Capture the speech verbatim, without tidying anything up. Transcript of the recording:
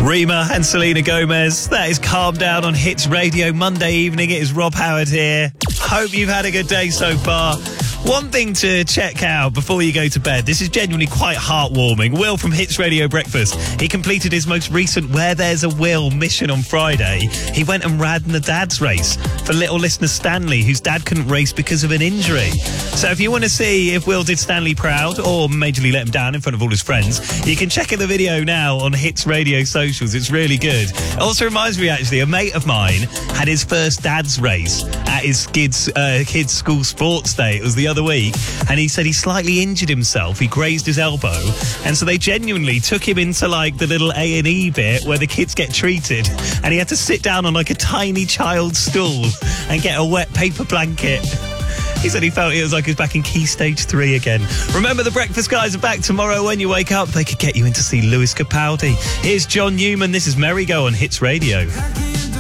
Rima and Selena Gomez. That is Calm Down on Hits Radio. Monday evening, it is Rob Howard here. Hope you've had a good day so far. One thing to check out before you go to bed. This is genuinely quite heartwarming. Will from Hits Radio Breakfast. He completed his most recent Where There's a Will mission on Friday. He went and ran the dad's race for little listener Stanley, whose dad couldn't race because of an injury. So if you want to see if Will did Stanley proud or majorly let him down in front of all his friends, you can check out the video now on Hits Radio socials. It's really good. It also reminds me, actually, a mate of mine had his first dad's race at his kids' uh, kids' school sports day. It was the other week, and he said he slightly injured himself. He grazed his elbow, and so they genuinely took him into like the little A and E bit where the kids get treated, and he had to sit down on like a tiny child's stool and get a wet paper blanket. He said he felt it was like he was back in Key Stage three again. Remember, the Breakfast Guys are back tomorrow. When you wake up, they could get you in to see Lewis Capaldi. Here's John Newman. This is Merry Go on Hits Radio.